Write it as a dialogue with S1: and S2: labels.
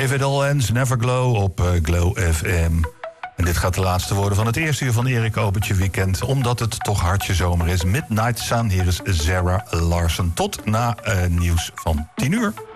S1: If It All Ends, Never Glow op Glow FM. En dit gaat de laatste worden van het eerste uur van Erik Opentje Weekend. Omdat het toch hartje zomer is. Midnight Sun, hier is Zara Larsson. Tot na nieuws van 10 uur.